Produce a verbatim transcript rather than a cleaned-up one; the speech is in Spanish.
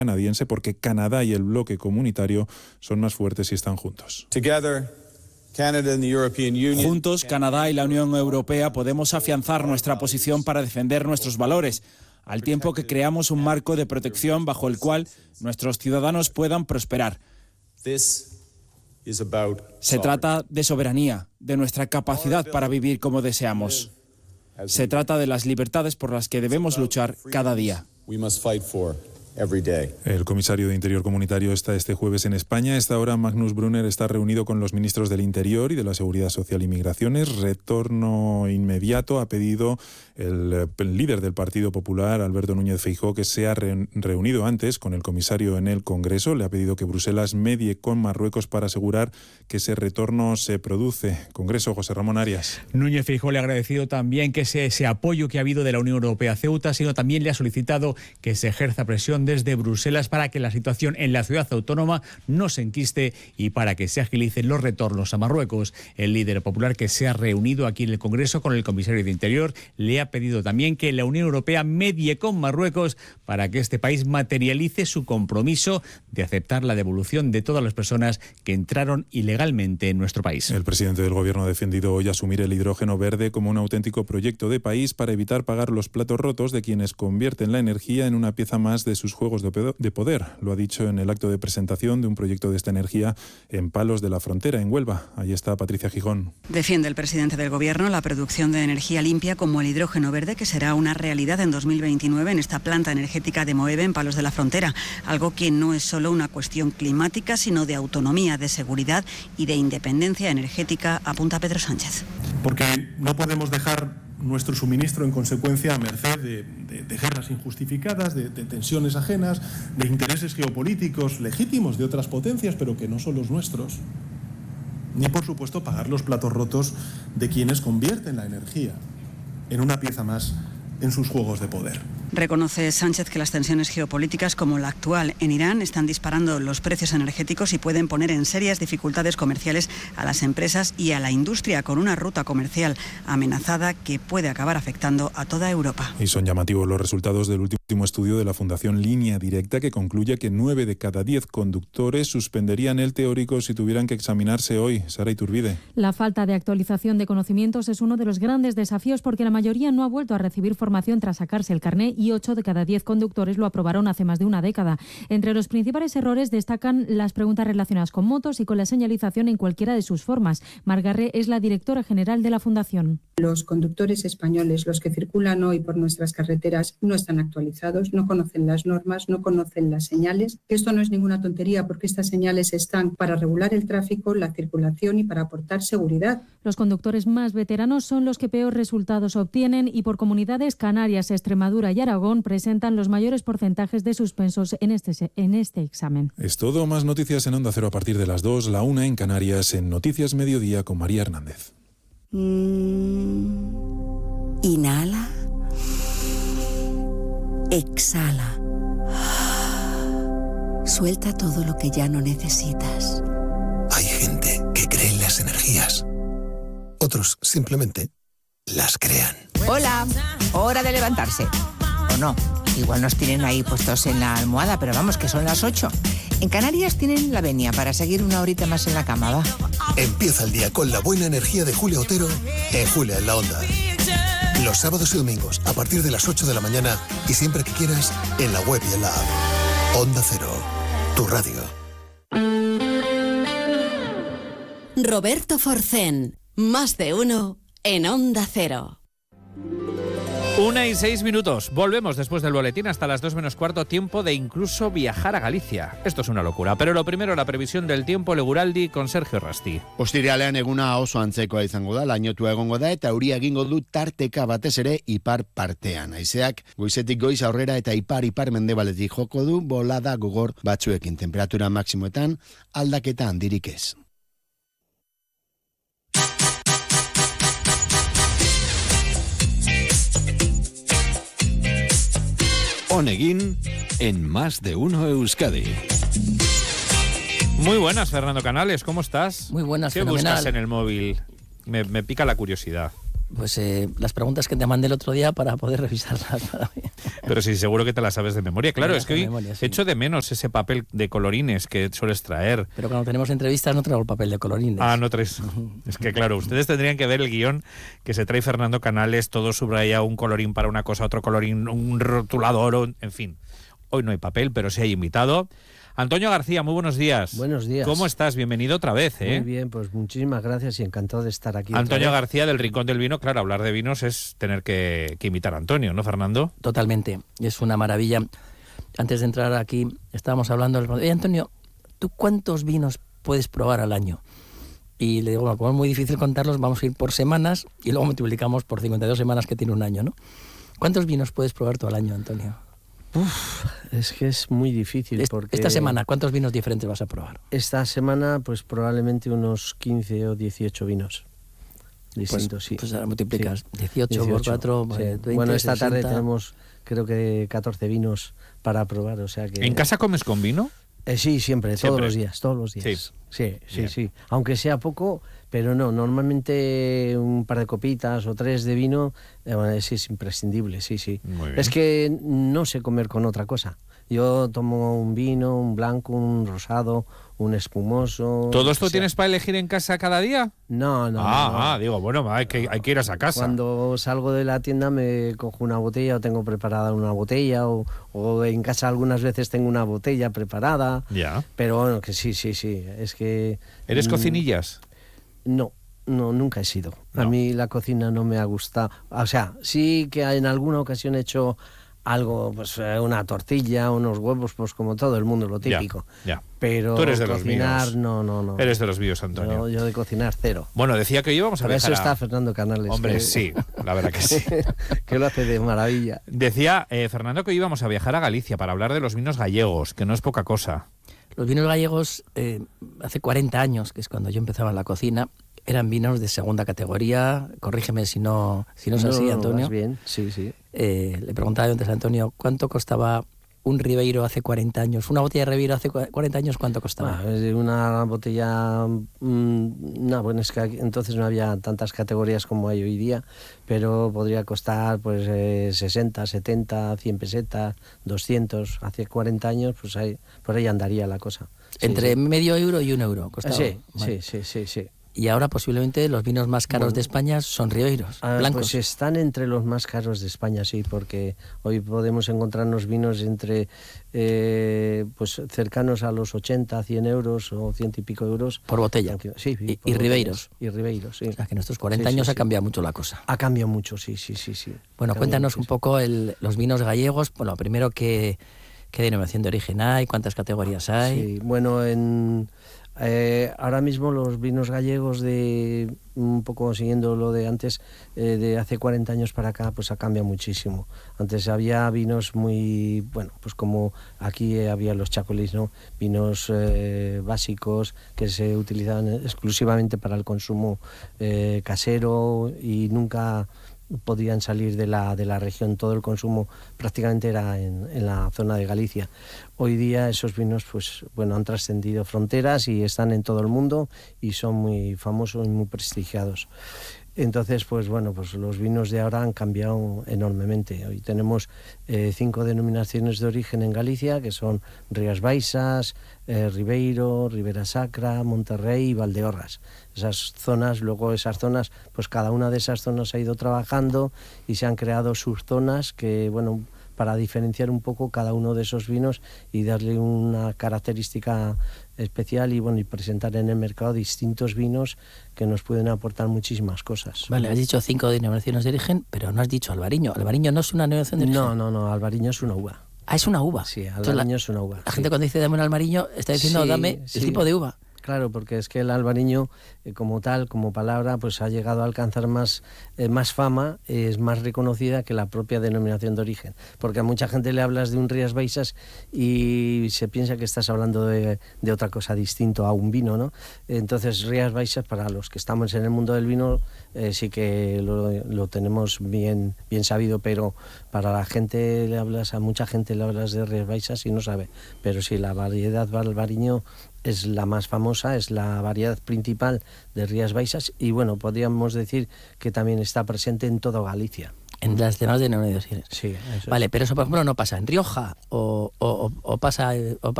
canadiense, porque Canadá y el bloque comunitario son más fuertes si están juntos. Juntos, Canadá y la Unión Europea podemos afianzar nuestra posición para defender nuestros valores, al tiempo que creamos un marco de protección bajo el cual nuestros ciudadanos puedan prosperar. Se trata de soberanía, de nuestra capacidad para vivir como deseamos. Se trata de las libertades por las que debemos luchar cada día. El comisario de Interior Comunitario está este jueves en España. A esta hora Magnus Brunner está reunido con los ministros del Interior y de la Seguridad Social y Migraciones. Retorno inmediato ha pedido el, el líder del Partido Popular, Alberto Núñez Feijóo, que se ha re, reunido antes con el comisario en el Congreso. Le ha pedido que Bruselas medie con Marruecos para asegurar que ese retorno se produce. Congreso, José Ramón Arias. Núñez Feijóo le ha agradecido también que ese, ese apoyo que ha habido de la Unión Europea a Ceuta, sino también le ha solicitado que se ejerza presión desde Bruselas para que la situación en la ciudad autónoma no se enquiste y para que se agilicen los retornos a Marruecos. El líder popular, que se ha reunido aquí en el Congreso con el comisario de Interior, le ha pedido también que la Unión Europea medie con Marruecos para que este país materialice su compromiso de aceptar la devolución de todas las personas que entraron ilegalmente en nuestro país. El presidente del Gobierno ha defendido hoy asumir el hidrógeno verde como un auténtico proyecto de país para evitar pagar los platos rotos de quienes convierten la energía en una pieza más de sus juegos de poder. Lo ha dicho en el acto de presentación de un proyecto de esta energía en Palos de la Frontera, en Huelva. Ahí está Patricia Gijón. Defiende el presidente del Gobierno la producción de energía limpia como el hidrógeno verde, que será una realidad en dos mil veintinueve en esta planta energética de Moeve, en Palos de la Frontera. Algo que no es solo una cuestión climática, sino de autonomía, de seguridad y de independencia energética, apunta Pedro Sánchez. Porque no podemos dejar nuestro suministro en consecuencia a merced de, de, de guerras injustificadas, de, de tensiones ajenas, de intereses geopolíticos legítimos de otras potencias, pero que no son los nuestros. Ni, por supuesto, pagar los platos rotos de quienes convierten la energía en una pieza más en sus juegos de poder. Reconoce Sánchez que las tensiones geopolíticas como la actual en Irán están disparando los precios energéticos y pueden poner en serias dificultades comerciales a las empresas y a la industria, con una ruta comercial amenazada que puede acabar afectando a toda Europa. Y son llamativos los resultados del último estudio de la Fundación Línea Directa, que concluye que nueve de cada diez conductores suspenderían el teórico si tuvieran que examinarse hoy. Sara Iturbide. La falta de actualización de conocimientos es uno de los grandes desafíos, porque la mayoría no ha vuelto a recibir formación tras sacarse el carné y ocho de cada diez conductores lo aprobaron hace más de una década. Entre los principales errores destacan las preguntas relacionadas con motos y con la señalización en cualquiera de sus formas. Margarré es la directora general de la Fundación. Los conductores españoles, los que circulan hoy por nuestras carreteras, no están actualizados, no conocen las normas, no conocen las señales. Esto no es ninguna tontería, porque estas señales están para regular el tráfico, la circulación y para aportar seguridad. Los conductores más veteranos son los que peor resultados obtienen y por comunidades, Canarias, Extremadura y Aragón presentan los mayores porcentajes de suspensos en este, en este examen. Es todo. Más noticias en Onda Cero a partir de las dos, la una en Canarias, en Noticias Mediodía con María Hernández. Mm, inhala. Exhala. Suelta todo lo que ya no necesitas. Hay gente que cree en las energías. Otros simplemente las crean. Hola, hora de levantarse. ¿O no? Igual nos tienen ahí puestos en la almohada, pero vamos, que son las ocho. En Canarias tienen la venia para seguir una horita más en la cama, va. Empieza el día con la buena energía de Julia Otero en Julia en la Onda. Los sábados y domingos a partir de las ocho de la mañana y siempre que quieras en la web y en la app. Onda Cero, tu radio. Roberto Forcén, más de uno en Onda Cero. Una y seis minutos. Volvemos después del boletín hasta las dos menos cuarto. Tiempo de incluso viajar a Galicia. Esto es una locura. Pero lo primero, la previsión del tiempo, Leguraldi con Sergio Rasti. Ostiralean eguna oso antzekoa izango da, lainotua egongo da eta euria egingo du tarteka batez ere ipar partean. Haizeak goizetik goiz aurrera eta ipar ipar mendebaletik joko du, bolada gogor batzuekin. Temperatura maksimoetan aldaketa handirik ez. Onegin en Más de Uno Euskadi. Muy buenas, Fernando Canales, ¿cómo estás? Muy buenas, ¿Qué fenomenal. buscas en el móvil? Me, me pica la curiosidad. Pues eh, las preguntas que te mandé el otro día para poder revisarlas. Pero sí, seguro que te las sabes de memoria. Claro, Me es que hoy memoria, sí. echo de menos ese papel de colorines que sueles traer. Pero cuando tenemos entrevistas no traigo el papel de colorines. Ah, no traes. Es que claro, ustedes tendrían que ver el guión que se trae Fernando Canales, todo subraya, un colorín para una cosa, otro colorín, un rotulador, en fin. Hoy no hay papel, pero sí hay invitado. Antonio García, muy buenos días. Buenos días. ¿Cómo estás? Bienvenido otra vez, ¿eh? Muy bien, pues muchísimas gracias y encantado de estar aquí. Antonio García, del Rincón del Vino. Claro, hablar de vinos es tener que, que imitar a Antonio, ¿no, Fernando? Totalmente, es una maravilla. Antes de entrar aquí, estábamos hablando, oye, Antonio, ¿tú cuántos vinos puedes probar al año? Y le digo, bueno, como es muy difícil contarlos, vamos a ir por semanas y luego multiplicamos por cincuenta y dos semanas que tiene un año, ¿no? ¿Cuántos vinos puedes probar tú al año, Antonio? Uf, es que es muy difícil porque... Esta semana, ¿cuántos vinos diferentes vas a probar? Esta semana, pues probablemente unos quince o dieciocho vinos distintos, pues, sí. Pues ahora multiplicas sí. dieciocho por cuatro, sí. veinte, Bueno, esta sesenta. tarde tenemos, creo que catorce vinos para probar, o sea que... ¿En casa comes con vino? Eh, sí, siempre, siempre, todos los días, todos los días. Sí, sí, sí, Bien. sí. Aunque sea poco, pero no, normalmente un par de copitas o tres de vino eh, bueno, es, es imprescindible, sí, sí. Muy bien. Es que no sé comer con otra cosa. Yo tomo un vino, un blanco, un rosado, un espumoso... ¿Todo esto tienes para elegir en casa cada día? No, no. Ah, no. ah, digo, bueno, hay que, hay que ir a esa casa. Cuando salgo de la tienda me cojo una botella o tengo preparada una botella o, o en casa algunas veces tengo una botella preparada. Ya. Pero bueno, que sí, sí, sí. Es que... ¿Eres mm, cocinillas? No, no, nunca he sido. No. A mí la cocina no me ha gustado. O sea, sí que en alguna ocasión he hecho algo, pues una tortilla, unos huevos, pues como todo el mundo, lo típico. Ya, ya. Pero Tú eres de cocinar, los míos. no, no, no. Eres de los míos, Antonio. Yo, yo de cocinar, cero. Bueno, decía que hoy íbamos a Para viajar eso está a... Fernando Canales. Hombre, que- sí, la verdad que sí. que lo hace de maravilla. Decía eh, Fernando que hoy íbamos a viajar a Galicia para hablar de los vinos gallegos, que no es poca cosa. Los vinos gallegos, eh, hace cuarenta años, que es cuando yo empezaba en la cocina, eran vinos de segunda categoría. Corrígeme si no, si no es así, No, Antonio. vas bien, sí, sí. Eh, le preguntaba yo antes a Antonio, ¿cuánto costaba un Ribeiro hace cuarenta años? Una botella de Ribeiro hace cuarenta años, ¿cuánto costaba? Ah, es una botella... mm, no, bueno, es que aquí- entonces no había tantas categorías como hay hoy día, pero podría costar pues eh, sesenta, setenta, cien pesetas, doscientos. Hace cuarenta años, pues ahí, por ahí andaría la cosa. Sí, Entre sí. medio euro y un euro costaba. Sí, Vale. sí, sí, sí, sí. Y ahora posiblemente los vinos más caros Bueno. de España son Ribeiros, Ah, blancos. pues están entre los más caros de España, sí, porque hoy podemos encontrarnos vinos entre eh, pues cercanos a los ochenta, cien euros o ciento y pico euros. Por botella. Sí, sí, Y- por y botellas. Ribeiros. Y Ribeiros, sí. O sea, que en estos cuarenta Sí, sí, años ha sí. cambiado mucho la cosa. Ha cambiado mucho, sí, sí, sí, sí. Bueno, Ha cambiado cuéntanos un muchísimo. poco el, los vinos gallegos. Bueno, primero, ¿qué, qué denominación de origen hay? ¿Cuántas categorías hay? Sí, bueno, en, eh, ahora mismo los vinos gallegos, de un poco siguiendo lo de antes, eh, de hace cuarenta años para acá, pues ha cambiado muchísimo. Antes había vinos muy, bueno, pues como aquí eh, había los chacolís, ¿no? Vinos eh, básicos que se utilizaban exclusivamente para el consumo eh, casero y nunca podían salir de la, de la región. Todo el consumo prácticamente era en, en la zona de Galicia. Hoy día esos vinos pues bueno han trascendido fronteras y están en todo el mundo y son muy famosos y muy prestigiados. Entonces, pues bueno, pues los vinos de ahora han cambiado enormemente. Hoy tenemos eh, cinco denominaciones de origen en Galicia, que son Rías Baixas, eh, Ribeiro, Ribera Sacra, Monterrey y Valdeorras. Esas zonas, luego esas zonas, pues cada una de esas zonas ha ido trabajando y se han creado subzonas que, bueno, para diferenciar un poco cada uno de esos vinos y darle una característica especial y bueno y presentar en el mercado distintos vinos que nos pueden aportar muchísimas cosas. Vale, has dicho cinco denominaciones de origen, pero no has dicho albariño. ¿Albariño no es una denominación de origen? No, no, no, albariño es una uva. Ah, es una uva. Sí, Entonces, albariño la, es una uva. La sí. gente cuando dice dame un albariño está diciendo Sí, dame sí. el tipo de uva. Claro, porque es que el albariño eh, como tal, como palabra, pues ha llegado a alcanzar más, eh, más fama, eh, es más reconocida que la propia denominación de origen. Porque a mucha gente le hablas de un Rías Baixas y se piensa que estás hablando de, de otra cosa distinto a un vino, ¿no? Entonces Rías Baixas, para los que estamos en el mundo del vino, eh, sí que lo, lo tenemos bien, bien sabido, pero para la gente le hablas, a mucha gente le hablas de Rías Baixas y no sabe. Pero sí, la variedad albariño es la más famosa, es la variedad principal de Rías Baixas y bueno, podríamos decir que también está presente en toda Galicia. En las demás denominaciones. Sí, eso Vale, es. pero eso por ejemplo no pasa en Rioja o, o, o pasa, o